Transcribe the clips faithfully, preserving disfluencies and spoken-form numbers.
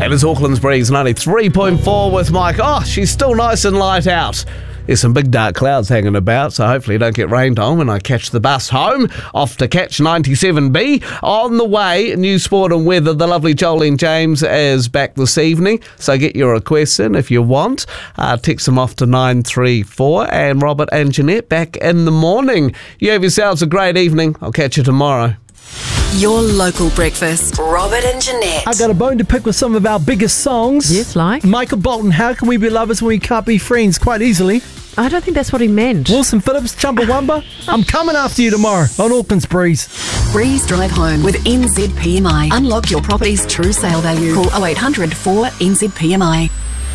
And it's Auckland's Breeze ninety-three point four with Mike. Oh, she's still nice and light out. There's some big dark clouds hanging about, so hopefully you don't get rained on when I catch the bus home. Off to catch ninety-seven B. On the way, news, sport and weather. The lovely Jolene James is back this evening, so get your requests in if you want. Uh, text them off to nine three four. And Robert and Jeanette back in the morning. You have yourselves a great evening. I'll catch you tomorrow. Your local breakfast. Robert and Jeanette. I got a bone to pick with some of our biggest songs. Yes, like? Michael Bolton, How Can We Be Lovers When We Can't Be Friends? Quite easily. I don't think that's what he meant. Wilson Phillips, Chumbawamba. I'm coming after you tomorrow on Auckland's Breeze. Breeze Drive Home with N Z P M I. Unlock your property's true sale value. Call oh eight hundred four N Z P M I.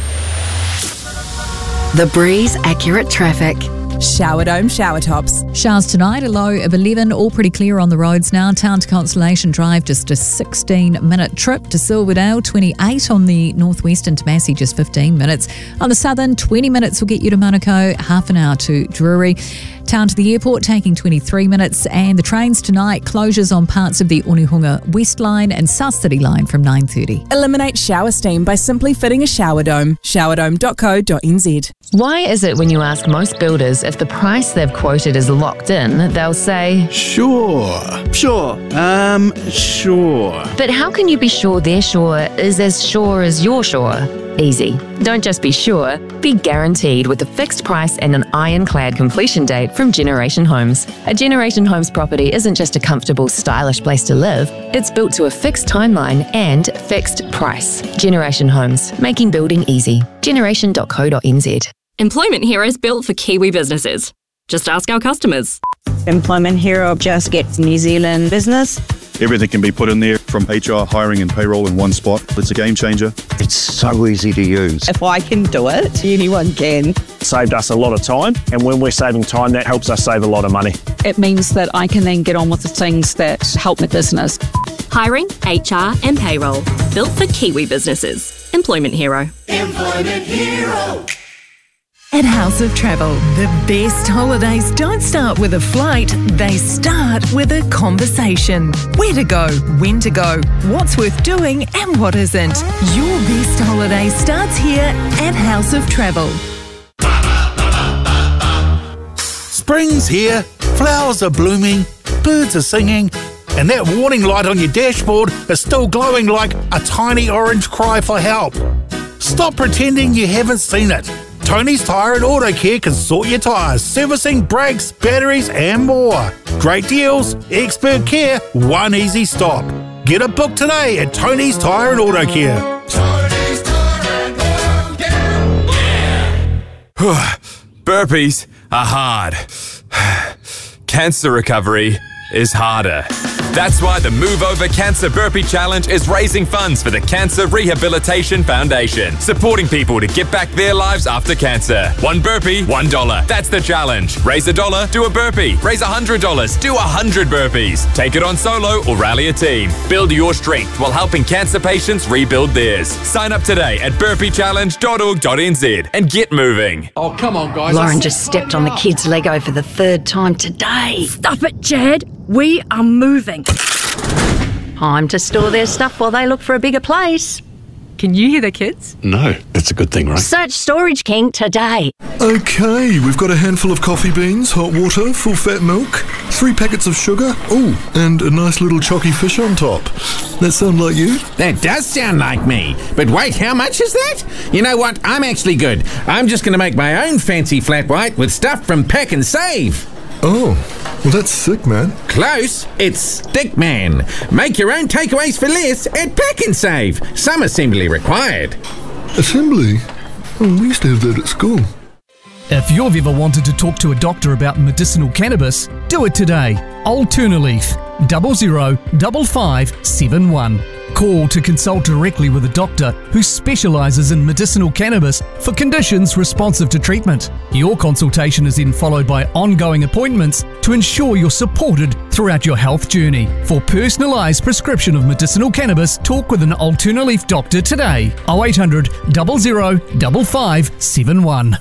The Breeze Accurate Traffic. Shower Dome shower tops. Showers tonight, a low of eleven, all pretty clear on the roads now. Town to Constellation Drive, just a sixteen minute trip. To Silverdale, twenty-eight on the northwestern to Massey, just fifteen minutes. On the southern, twenty minutes will get you to Manukau, half an hour to Drury. Town to the airport taking twenty-three minutes, and the trains tonight, closures on parts of the Onehunga West Line and South City Line from nine thirty. Eliminate shower steam by simply fitting a shower dome. shower dome dot co dot n z. Why is it when you ask most builders if the price they've quoted is locked in, they'll say, Sure, sure, um, sure. But how can you be sure their sure is as sure as you're sure? Easy. Don't just be sure, be guaranteed with a fixed price and an ironclad completion date from Generation Homes. A Generation Homes property isn't just a comfortable, stylish place to live, it's built to a fixed timeline and fixed price. Generation Homes, making building easy. generation dot co dot n z. Employment Hero is built for Kiwi businesses. Just ask our customers. Employment Hero just gets New Zealand business. Everything can be put in there from H R, hiring and payroll in one spot. It's a game changer. It's so easy to use. If I can do it, anyone can. Saved us a lot of time, and when we're saving time, that helps us save a lot of money. It means that I can then get on with the things that help my business. Hiring, H R and payroll. Built for Kiwi businesses. Employment Hero. Employment Hero. At House of Travel, the best holidays don't start with a flight, they start with a conversation. Where to go, when to go, what's worth doing and what isn't. Your best holiday starts here at House of Travel. Spring's here, flowers are blooming, birds are singing, and that warning light on your dashboard is still glowing like a tiny orange cry for help. Stop pretending you haven't seen it. Tony's Tyre and Auto Care can sort your tyres, servicing, brakes, batteries and more. Great deals, expert care, one easy stop. Get a book today at Tony's Tyre and Auto Care. Tony's Tyre and Auto Care. Yeah. Burpees are hard. Cancer recovery is harder. That's why the Move Over Cancer Burpee Challenge is raising funds for the Cancer Rehabilitation Foundation, supporting people to get back their lives after cancer. One burpee, one dollar. That's the challenge. Raise a dollar, do a burpee. Raise a hundred dollars, do a hundred burpees. Take it on solo or rally a team. Build your strength while helping cancer patients rebuild theirs. Sign up today at burpee challenge dot org dot n z and get moving. Oh, come on, guys. Lauren just stepped on the kid's Lego for the third time today. Stop it, Jad. We are moving. Time to store their stuff while they look for a bigger place. Can you hear the kids? No, that's a good thing, right? Search Storage King today. Okay, we've got a handful of coffee beans, hot water, full fat milk, three packets of sugar, oh, and a nice little chocky fish on top. That sound like you? That does sound like me. But wait, how much is that? You know what? I'm actually good. I'm just going to make my own fancy flat white with stuff from Pack and Save. Oh, well that's sick, man. Close. It's Stickman. Make your own takeaways for less at Pack and Save. Some assembly required. Assembly? Oh, we used to have that at school. If you've ever wanted to talk to a doctor about medicinal cannabis, do it today. Alternaleaf, double zero double five seven one. Call to consult directly with a doctor who specialises in medicinal cannabis for conditions responsive to treatment. Your consultation is then followed by ongoing appointments to ensure you're supported throughout your health journey. For personalised prescription of medicinal cannabis, talk with an Alternaleaf doctor today. oh eight hundred, double zero, double five seven one.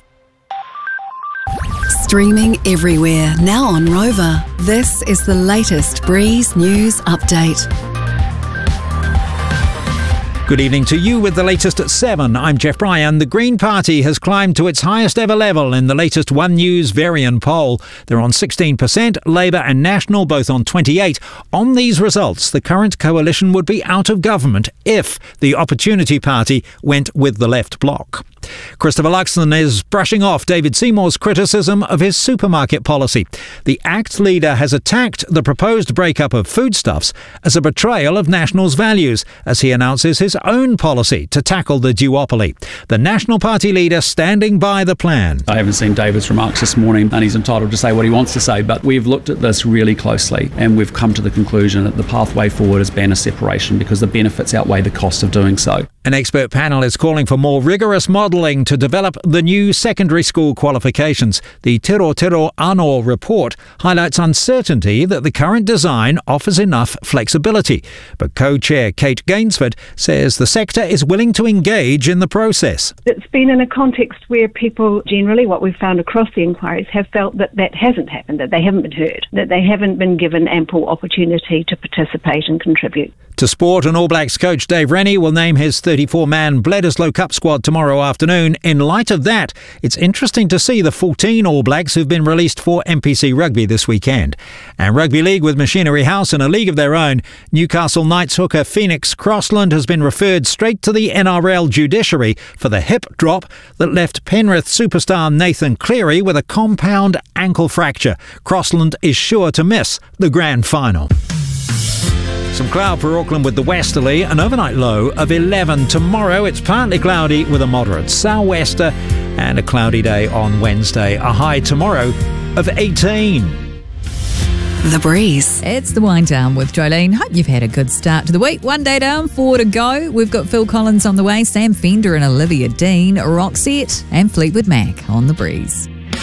Streaming everywhere, now on Rover. This is the latest Breeze News Update. Good evening to you with the latest at seven. I'm Jeff Bryan. The Green Party has climbed to its highest ever level in the latest One News Varian poll. They're on sixteen percent, Labour and National both on twenty-eight. On these results, the current coalition would be out of government if the Opportunity Party went with the left bloc. Christopher Luxon is brushing off David Seymour's criticism of his supermarket policy. The ACT leader has attacked the proposed breakup of foodstuffs as a betrayal of National's values, as he announces his own policy to tackle the duopoly. The National Party leader standing by the plan. I haven't seen David's remarks this morning, and he's entitled to say what he wants to say, but we've looked at this really closely and we've come to the conclusion that the pathway forward is banner separation because the benefits outweigh the cost of doing so. An expert panel is calling for more rigorous modelling to develop the new secondary school qualifications. The Tiro Tiro Anō report highlights uncertainty that the current design offers enough flexibility. But co-chair Kate Gainsford says the sector is willing to engage in the process. It's been in a context where people generally, what we've found across the inquiries, have felt that that hasn't happened, that they haven't been heard, that they haven't been given ample opportunity to participate and contribute. To sport, and All Blacks coach Dave Rennie will name his thirty-four man Bledisloe Cup squad tomorrow afternoon. In light of that, it's interesting to see the fourteen All Blacks who've been released for N P C Rugby this weekend. And Rugby League with Machinery House in a league of their own, Newcastle Knights hooker Phoenix Crossland has been referred straight to the N R L judiciary for the hip drop that left Penrith superstar Nathan Cleary with a compound ankle fracture. Crossland is sure to miss the grand final. Some cloud for Auckland with the westerly, an overnight low of eleven. Tomorrow it's partly cloudy with a moderate sou'wester and a cloudy day on Wednesday. A high tomorrow of eighteen. The Breeze. It's the wind down with Jolene. Hope you've had a good start to the week. One day down, four to go. We've got Phil Collins on the way, Sam Fender and Olivia Dean, Roxette and Fleetwood Mac on The Breeze.